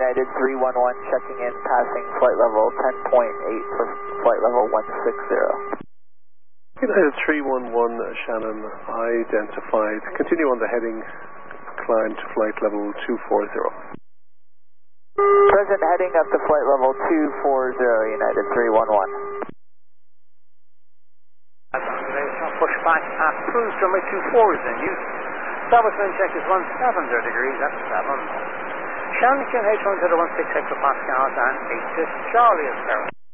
United 311 checking in, passing flight level 10.8 for flight level 160. United 311, Shannon identified. Continue on the heading, climb to flight level 240. Present heading up to flight level 240, United 311. Push back at cruise runway 24 is in use. Starboard wind check is 170 degrees at 7. Shannon, H1 to the 16 hectopascals and 8 to Charlie is